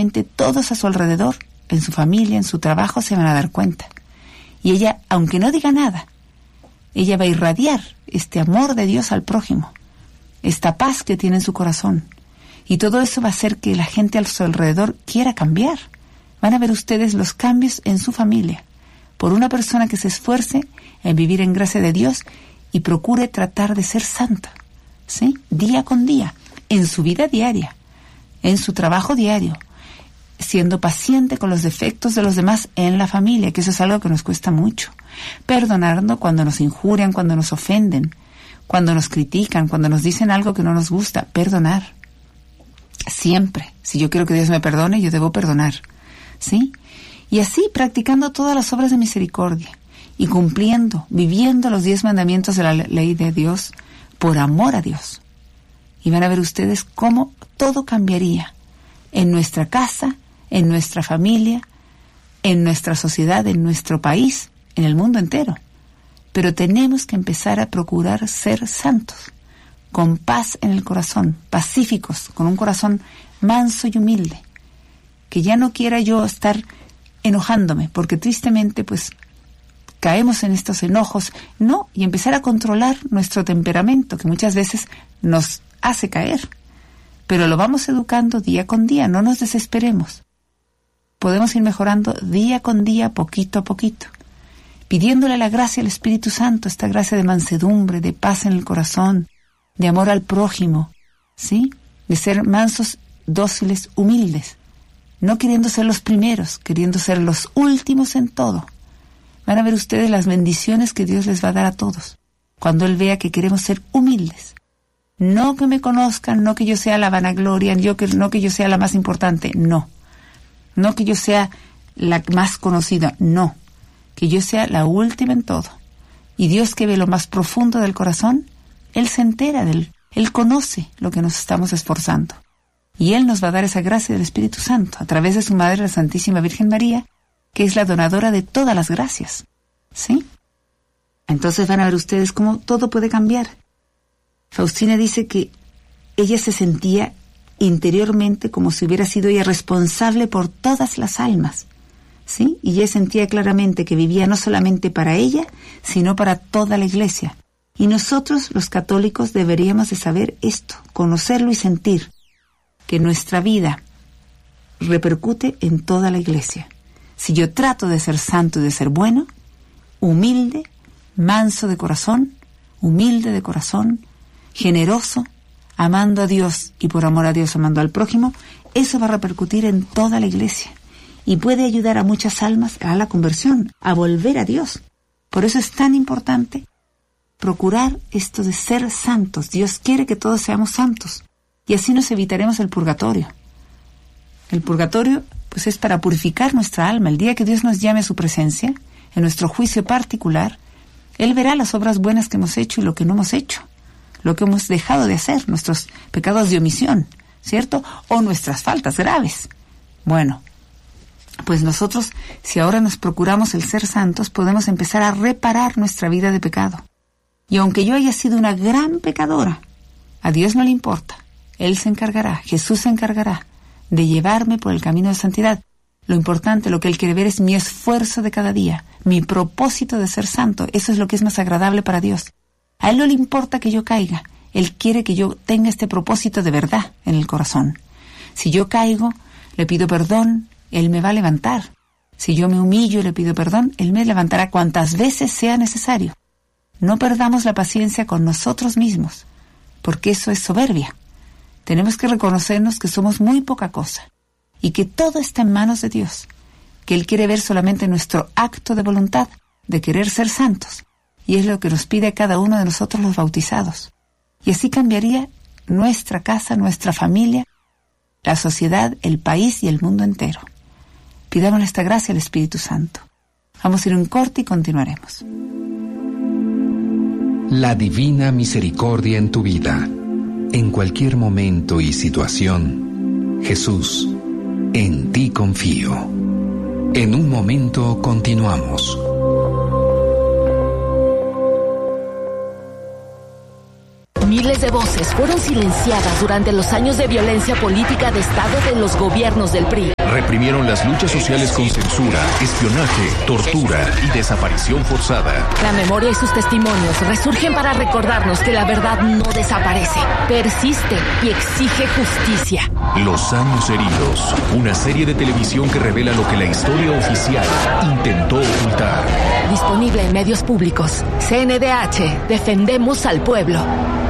inmediatamente todos a su alrededor, en su familia, en su trabajo, se van a dar cuenta. Y ella, aunque no diga nada, ella va a irradiar este amor de Dios al prójimo, esta paz que tiene en su corazón. Y todo eso va a hacer que la gente a su alrededor quiera cambiar. Van a ver ustedes los cambios en su familia, por una persona que se esfuerce en vivir en gracia de Dios y procure tratar de ser santa, ¿sí? Día con día, en su vida diaria, en su trabajo diario, siendo paciente con los defectos de los demás en la familia, que eso es algo que nos cuesta mucho. Perdonando cuando nos injurian, cuando nos ofenden, cuando nos critican, cuando nos dicen algo que no nos gusta. Perdonar. Siempre. Si yo quiero que Dios me perdone, yo debo perdonar, ¿sí? Y así practicando todas las obras de misericordia y cumpliendo, viviendo los 10 mandamientos de la ley de Dios por amor a Dios. Y van a ver ustedes cómo todo cambiaría en nuestra casa, en nuestra familia, en nuestra sociedad, en nuestro país, en el mundo entero. Pero tenemos que empezar a procurar ser santos, con paz en el corazón, pacíficos, con un corazón manso y humilde, que ya no quiera yo estar enojándome, porque tristemente pues caemos en estos enojos, no, y empezar a controlar nuestro temperamento, que muchas veces nos hace caer, pero lo vamos educando día con día, no nos desesperemos. Podemos ir mejorando día con día, poquito a poquito, pidiéndole la gracia al Espíritu Santo, esta gracia de mansedumbre, de paz en el corazón, de amor al prójimo, ¿sí? De ser mansos, dóciles, humildes, no queriendo ser los primeros, queriendo ser los últimos en todo. Van a ver ustedes las bendiciones que Dios les va a dar a todos, cuando Él vea que queremos ser humildes. No que me conozcan, no que yo sea la vanagloria, no que yo sea la más importante, no. No que yo sea la más conocida, no. Que yo sea la última en todo. Y Dios, que ve lo más profundo del corazón, Él se entera de Él. Él conoce lo que nos estamos esforzando. Y Él nos va a dar esa gracia del Espíritu Santo, a través de su Madre, la Santísima Virgen María, que es la donadora de todas las gracias, ¿sí? Entonces van a ver ustedes cómo todo puede cambiar. Faustina dice que ella se sentía interiormente como si hubiera sido ella responsable por todas las almas, ¿sí? Y ella sentía claramente que vivía no solamente para ella, sino para toda la Iglesia. Y nosotros, los católicos, deberíamos de saber esto, conocerlo y sentir que nuestra vida repercute en toda la Iglesia. Si yo trato de ser santo y de ser bueno, humilde, manso de corazón, humilde de corazón, generoso, amando a Dios y por amor a Dios amando al prójimo, eso va a repercutir en toda la Iglesia y puede ayudar a muchas almas a la conversión, a volver a Dios. Por eso es tan importante procurar esto de ser santos. Dios quiere que todos seamos santos y así nos evitaremos el purgatorio. El purgatorio pues es para purificar nuestra alma. El día que Dios nos llame a su presencia, en nuestro juicio particular, Él verá las obras buenas que hemos hecho y lo que no hemos hecho, lo que hemos dejado de hacer, nuestros pecados de omisión, ¿cierto? O nuestras faltas graves. Bueno, pues nosotros, si ahora nos procuramos el ser santos, podemos empezar a reparar nuestra vida de pecado. Y aunque yo haya sido una gran pecadora, a Dios no le importa. Él se encargará, Jesús se encargará de llevarme por el camino de santidad. Lo importante, lo que Él quiere ver es mi esfuerzo de cada día, mi propósito de ser santo. Eso es lo que es más agradable para Dios. A Él no le importa que yo caiga. Él quiere que yo tenga este propósito de verdad en el corazón. Si yo caigo, le pido perdón, Él me va a levantar. Si yo me humillo y le pido perdón, Él me levantará cuantas veces sea necesario. No perdamos la paciencia con nosotros mismos, porque eso es soberbia. Tenemos que reconocernos que somos muy poca cosa y que todo está en manos de Dios, que Él quiere ver solamente nuestro acto de voluntad, de querer ser santos, y es lo que nos pide a cada uno de nosotros los bautizados. Y así cambiaría nuestra casa, nuestra familia, la sociedad, el país y el mundo entero. Pidamos esta gracia al Espíritu Santo. Vamos a ir a un corte y continuaremos. La divina misericordia en tu vida. En cualquier momento y situación, Jesús, en ti confío. En un momento continuamos. Miles de voces fueron silenciadas durante los años de violencia política de Estado de los gobiernos del PRI. Reprimieron las luchas sociales con censura, espionaje, tortura y desaparición forzada. La memoria y sus testimonios resurgen para recordarnos que la verdad no desaparece, persiste y exige justicia. Los años heridos, una serie de televisión que revela lo que la historia oficial intentó ocultar. Disponible en medios públicos. CNDH, defendemos al pueblo.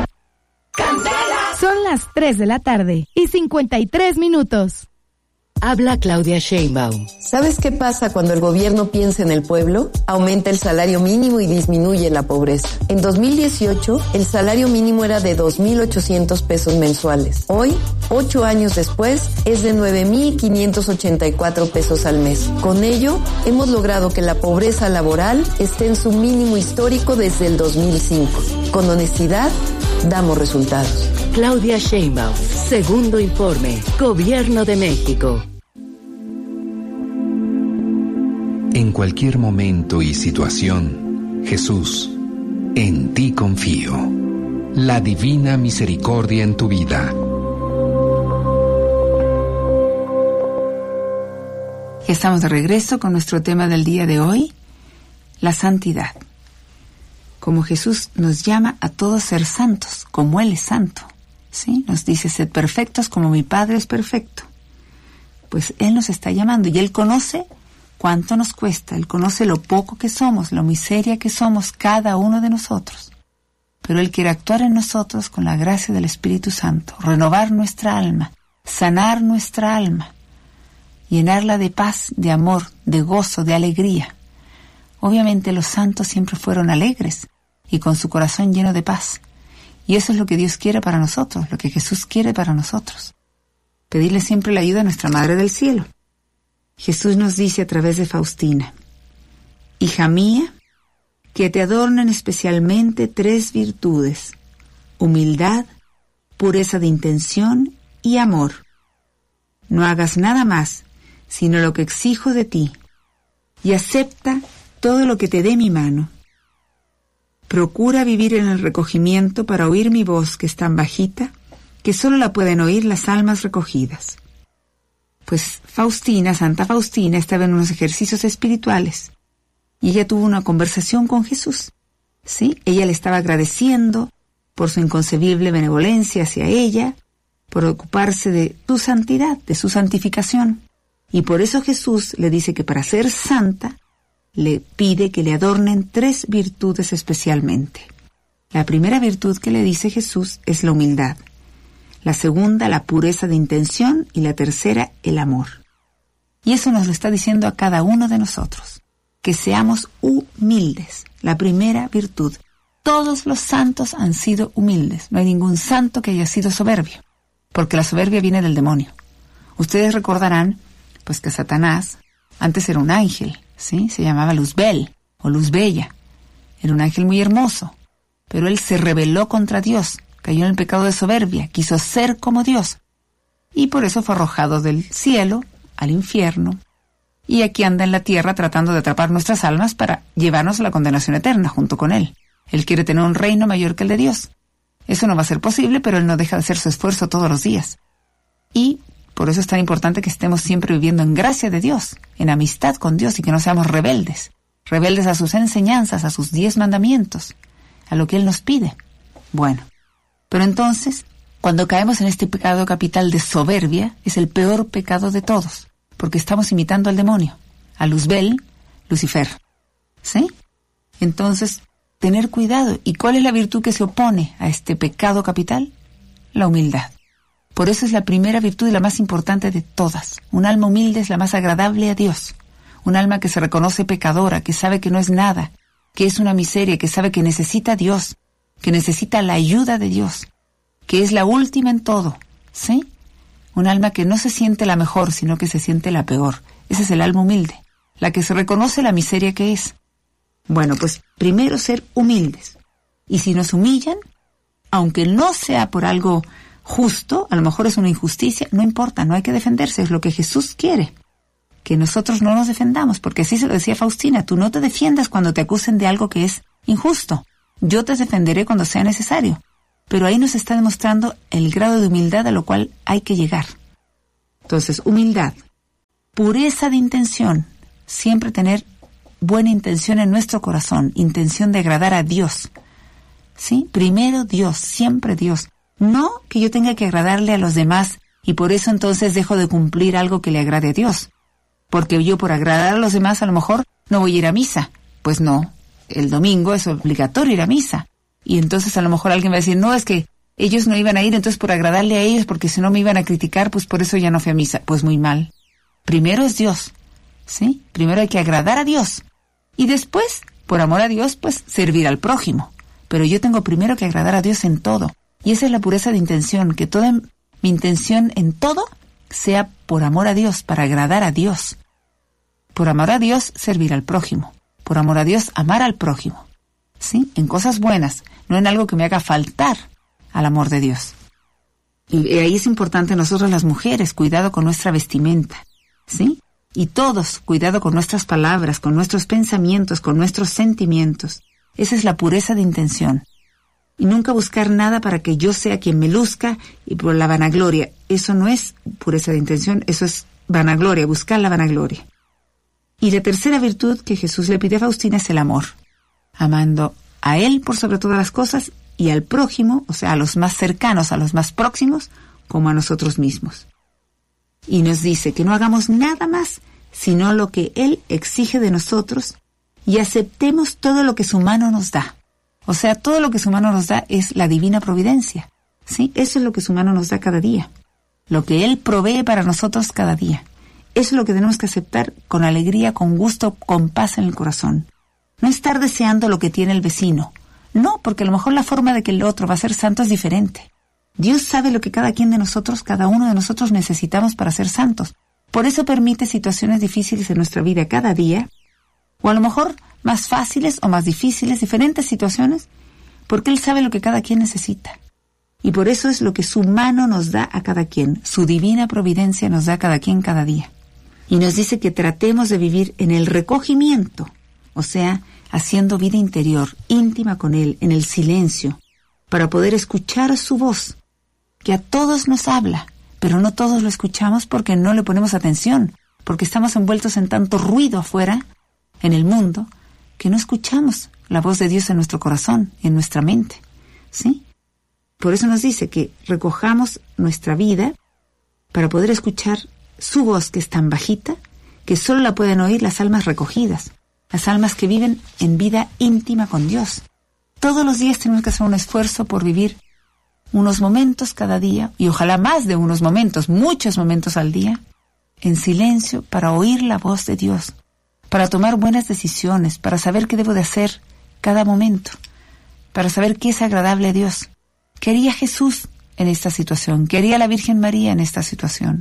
Son las 3 de la tarde y 53 minutos. Habla Claudia Sheinbaum. ¿Sabes qué pasa cuando el gobierno piensa en el pueblo? Aumenta el salario mínimo y disminuye la pobreza. En 2018, el salario mínimo era de 2,800 pesos mensuales. Hoy, 8 años después, es de 9,584 pesos al mes. Con ello, hemos logrado que la pobreza laboral esté en su mínimo histórico desde el 2005. Con honestidad, damos resultados. Claudia Sheinbaum, segundo informe, Gobierno de México. En cualquier momento y situación, Jesús, en ti confío. La divina misericordia en tu vida. Estamos de regreso con nuestro tema del día de hoy, la santidad. Como Jesús nos llama a todos ser santos, como Él es santo. ¿Sí? Nos dice, sed perfectos como mi Padre es perfecto. Pues Él nos está llamando y Él conoce cuánto nos cuesta. Él conoce lo poco que somos, lo miseria que somos cada uno de nosotros. Pero Él quiere actuar en nosotros con la gracia del Espíritu Santo, renovar nuestra alma, sanar nuestra alma, llenarla de paz, de amor, de gozo, de alegría. Obviamente los santos siempre fueron alegres y con su corazón lleno de paz. Y eso es lo que Dios quiere para nosotros, lo que Jesús quiere para nosotros. Pedirle siempre la ayuda a nuestra Madre del Cielo. Jesús nos dice a través de Faustina, hija mía, que te adornen especialmente 3 virtudes, humildad, pureza de intención y amor. No hagas nada más, sino lo que exijo de ti, y acepta todo lo que te dé mi mano. Procura vivir en el recogimiento para oír mi voz, que es tan bajita que solo la pueden oír las almas recogidas. Pues Faustina, Santa Faustina, estaba en unos ejercicios espirituales y ella tuvo una conversación con Jesús. ¿Sí? Ella le estaba agradeciendo por su inconcebible benevolencia hacia ella, por ocuparse de tu santidad, de su santificación. Y por eso Jesús le dice que para ser santa, le pide que le adornen 3 virtudes especialmente. La primera virtud que le dice Jesús es la humildad. La segunda, la pureza de intención. Y la tercera, el amor. Y eso nos lo está diciendo a cada uno de nosotros. Que seamos humildes. La primera virtud. Todos los santos han sido humildes. No hay ningún santo que haya sido soberbio. Porque la soberbia viene del demonio. Ustedes recordarán, pues, que Satanás antes era un ángel. ¿Sí? Se llamaba Luzbel o Luzbella. Era un ángel muy hermoso, pero él se rebeló contra Dios, cayó en el pecado de soberbia, quiso ser como Dios, y por eso fue arrojado del cielo al infierno, y aquí anda en la tierra tratando de atrapar nuestras almas para llevarnos a la condenación eterna junto con él. Él quiere tener un reino mayor que el de Dios. Eso no va a ser posible, pero él no deja de hacer su esfuerzo todos los días. Y por eso es tan importante que estemos siempre viviendo en gracia de Dios, en amistad con Dios, y que no seamos rebeldes a sus enseñanzas, a sus 10 mandamientos, a lo que Él nos pide. Bueno, pero entonces, cuando caemos en este pecado capital de soberbia, es el peor pecado de todos, porque estamos imitando al demonio, a Luzbel, Lucifer. ¿Sí? Entonces, tener cuidado. ¿Y cuál es la virtud que se opone a este pecado capital? La humildad. Por eso es la primera virtud y la más importante de todas. Un alma humilde es la más agradable a Dios. Un alma que se reconoce pecadora, que sabe que no es nada, que es una miseria, que sabe que necesita a Dios, que necesita la ayuda de Dios, que es la última en todo. ¿Sí? Un alma que no se siente la mejor, sino que se siente la peor. Ese es el alma humilde, la que se reconoce la miseria que es. Bueno, pues primero ser humildes. Y si nos humillan, aunque no sea por algo justo, a lo mejor es una injusticia, no importa, no hay que defenderse, es lo que Jesús quiere, que nosotros no nos defendamos, porque así se lo decía Faustina, tú no te defiendas cuando te acusen de algo que es injusto, yo te defenderé cuando sea necesario. pero ahí nos está demostrando el grado de humildad a lo cual hay que llegar. Entonces, humildad, pureza de intención, siempre tener buena intención en nuestro corazón, intención de agradar a Dios. ¿Sí? Primero Dios, siempre Dios. No que yo tenga que agradarle a los demás y por eso entonces dejo de cumplir algo que le agrade a Dios. Porque yo por agradar a los demás a lo mejor no voy a ir a misa. Pues no, el domingo es obligatorio ir a misa. Y entonces a lo mejor alguien va a decir, no, es que ellos no iban a ir, entonces por agradarle a ellos, porque si no me iban a criticar, pues por eso ya no fui a misa. Pues muy mal. Primero es Dios, ¿sí? Primero hay que agradar a Dios. Y después, por amor a Dios, pues servir al prójimo. Pero yo tengo primero que agradar a Dios en todo. Y esa es la pureza de intención, que toda mi intención en todo sea por amor a Dios, para agradar a Dios. Por amor a Dios, servir al prójimo. Por amor a Dios, amar al prójimo. ¿Sí? En cosas buenas, no en algo que me haga faltar al amor de Dios. Y ahí es importante nosotros las mujeres, cuidado con nuestra vestimenta. ¿Sí? Y todos, cuidado con nuestras palabras, con nuestros pensamientos, con nuestros sentimientos. Esa es la pureza de intención. Y nunca buscar nada para que yo sea quien me luzca y por la vanagloria. Eso no es pureza de intención, eso es vanagloria, buscar la vanagloria. Y la tercera virtud que Jesús le pide a Faustina es el amor. Amando a Él por sobre todas las cosas y al prójimo, o sea, a los más cercanos, a los más próximos, como a nosotros mismos. Y nos dice que no hagamos nada más sino lo que Él exige de nosotros y aceptemos todo lo que su mano nos da. O sea, todo lo que su mano nos da es la divina providencia. ¿Sí? Eso es lo que su mano nos da cada día. Lo que Él provee para nosotros cada día. Eso es lo que tenemos que aceptar con alegría, con gusto, con paz en el corazón. No estar deseando lo que tiene el vecino. No, porque a lo mejor la forma de que el otro va a ser santo es diferente. Dios sabe lo que cada quien de nosotros, cada uno de nosotros necesitamos para ser santos. Por eso permite situaciones difíciles en nuestra vida cada día, o a lo mejor más fáciles o más difíciles, diferentes situaciones, porque Él sabe lo que cada quien necesita. Y por eso es lo que su mano nos da a cada quien, su divina providencia nos da a cada quien cada día. Y nos dice que tratemos de vivir en el recogimiento, o sea, haciendo vida interior, íntima con Él, en el silencio, para poder escuchar su voz, que a todos nos habla, pero no todos lo escuchamos porque no le ponemos atención, porque estamos envueltos en tanto ruido afuera, en el mundo, que no escuchamos la voz de Dios en nuestro corazón, en nuestra mente, ¿sí? Por eso nos dice que recojamos nuestra vida para poder escuchar su voz, que es tan bajita que solo la pueden oír las almas recogidas, las almas que viven en vida íntima con Dios. Todos los días tenemos que hacer un esfuerzo por vivir unos momentos cada día, y ojalá más de unos momentos, muchos momentos al día, en silencio para oír la voz de Dios, para tomar buenas decisiones, para saber qué debo de hacer cada momento, para saber qué es agradable a Dios. ¿Qué haría Jesús en esta situación? ¿Qué haría la Virgen María en esta situación?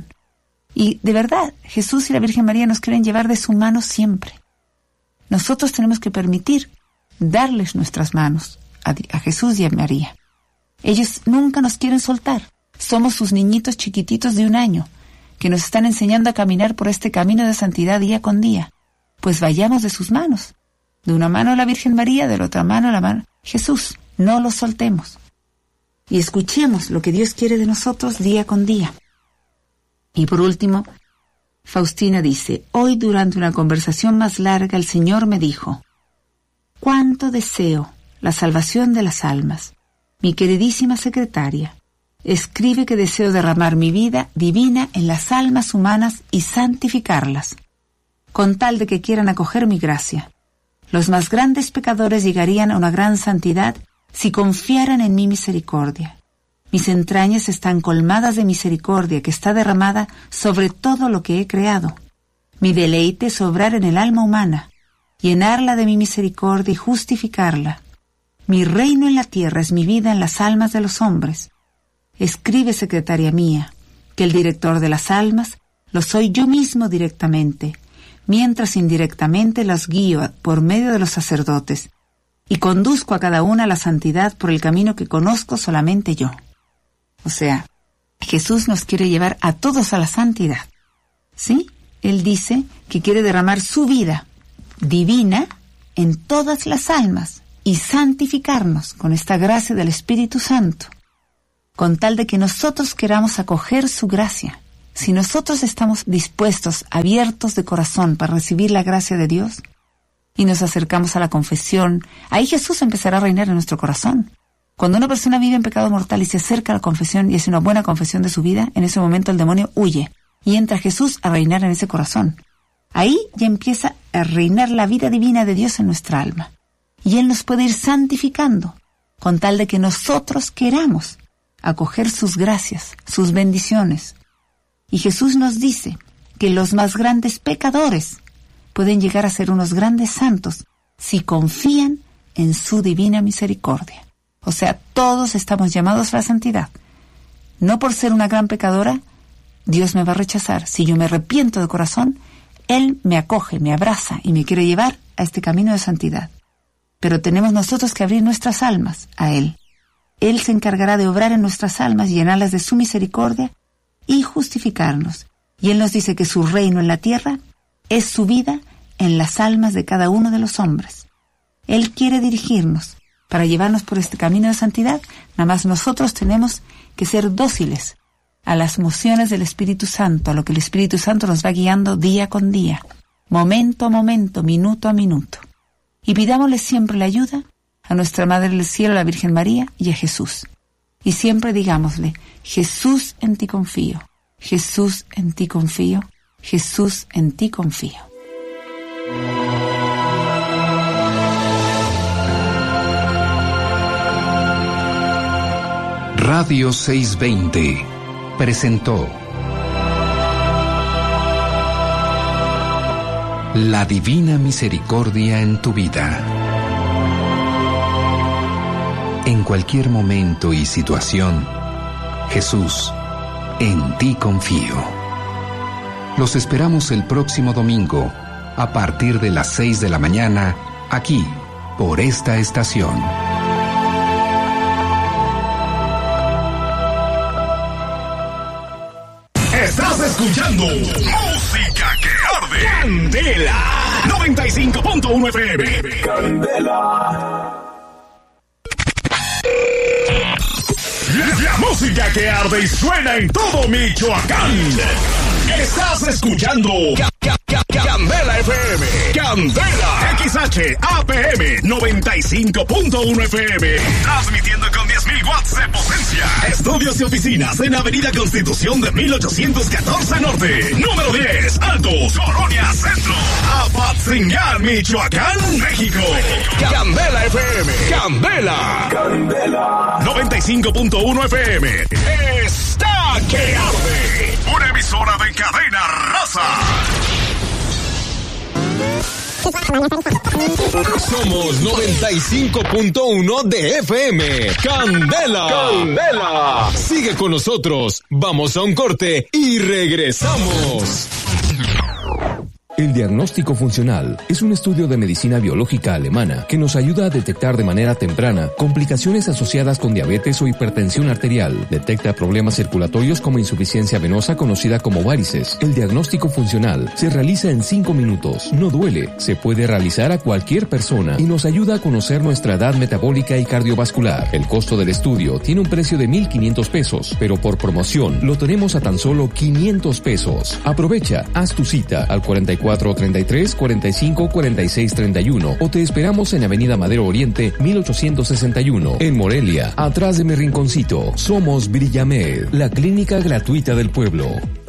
Y de verdad, Jesús y la Virgen María nos quieren llevar de su mano siempre. Nosotros tenemos que permitir darles nuestras manos a Jesús y a María. Ellos nunca nos quieren soltar. Somos sus niñitos chiquititos de 1 año, que nos están enseñando a caminar por este camino de santidad día con día. Pues vayamos de sus manos. De una mano a la Virgen María, de la otra mano a la mano Jesús. No los soltemos. Y escuchemos lo que Dios quiere de nosotros día con día. Y por último, Faustina dice, hoy durante una conversación más larga el Señor me dijo, «Cuánto deseo la salvación de las almas. Mi queridísima secretaria, escribe que deseo derramar mi vida divina en las almas humanas y santificarlas, con tal de que quieran acoger mi gracia. Los más grandes pecadores llegarían a una gran santidad si confiaran en mi misericordia. Mis entrañas están colmadas de misericordia que está derramada sobre todo lo que he creado. Mi deleite es obrar en el alma humana, llenarla de mi misericordia y justificarla. Mi reino en la tierra es mi vida en las almas de los hombres. Escribe, secretaria mía, que el director de las almas lo soy yo mismo directamente, mientras indirectamente las guío por medio de los sacerdotes y conduzco a cada una a la santidad por el camino que conozco solamente yo». O sea, Jesús nos quiere llevar a todos a la santidad, ¿sí? Él dice que quiere derramar su vida divina en todas las almas y santificarnos con esta gracia del Espíritu Santo. con tal de que nosotros queramos acoger su gracia. Si nosotros estamos dispuestos, abiertos de corazón para recibir la gracia de Dios y nos acercamos a la confesión, ahí Jesús empezará a reinar en nuestro corazón. Cuando una persona vive en pecado mortal y se acerca a la confesión y hace una buena confesión de su vida, en ese momento el demonio huye y entra Jesús a reinar en ese corazón. Ahí ya empieza a reinar la vida divina de Dios en nuestra alma. Y Él nos puede ir santificando, con tal de que nosotros queramos acoger sus gracias, sus bendiciones. Y Jesús nos dice que los más grandes pecadores pueden llegar a ser unos grandes santos si confían en su divina misericordia. O sea, todos estamos llamados a la santidad. No por ser una gran pecadora, Dios me va a rechazar. Si yo me arrepiento de corazón, Él me acoge, me abraza y me quiere llevar a este camino de santidad. Pero tenemos nosotros que abrir nuestras almas a Él. Él se encargará de obrar en nuestras almas, llenarlas de su misericordia y justificarnos. Y Él nos dice que su reino en la tierra es su vida en las almas de cada uno de los hombres. Él quiere dirigirnos para llevarnos por este camino de santidad. Nada más nosotros tenemos que ser dóciles a las mociones del Espíritu Santo, a lo que el Espíritu Santo nos va guiando día con día, momento a momento, minuto a minuto. Y pidámosle siempre la ayuda a nuestra Madre del Cielo, la Virgen María, y a Jesús. Y siempre digámosle: Jesús, en ti confío. Jesús, en ti confío. Jesús, en ti confío. Radio 620 presentó La Divina Misericordia en tu vida. En cualquier momento y situación, Jesús, en ti confío. Los esperamos el próximo domingo, a partir de las 6 de la mañana, aquí, por esta estación. Estás escuchando Música que Arde. Candela 95.1 FM. Candela. La música que arde y suena en todo Michoacán. Estás escuchando Candela FM. Candela. XH APM 95.1 FM. Transmitiendo con 10.000 watts de potencia. Estudios y oficinas en Avenida Constitución de 1814 Norte. Número 10, Altos, Colonia Centro. Apatzingán, Michoacán, México. Candela FM. Candela. Candela. 95.1 FM. Está que arde. Una emisora de cadena raza. Somos 95.1 de FM. Candela. Candela. Sigue con nosotros. Vamos a un corte y regresamos. El diagnóstico funcional es un estudio de medicina biológica alemana que nos ayuda a detectar de manera temprana complicaciones asociadas con diabetes o hipertensión arterial. Detecta problemas circulatorios como insuficiencia venosa conocida como varices. El diagnóstico funcional se realiza en 5 minutos. No duele, se puede realizar a cualquier persona y nos ayuda a conocer nuestra edad metabólica y cardiovascular. El costo del estudio tiene un precio de 1,500 pesos, pero por promoción lo tenemos a tan solo 500 pesos. Aprovecha, haz tu cita al 4433 45 46 31 o te esperamos en Avenida Madero Oriente 1861 en Morelia, atrás de mi rinconcito. Somos Brillamed, la clínica gratuita del pueblo.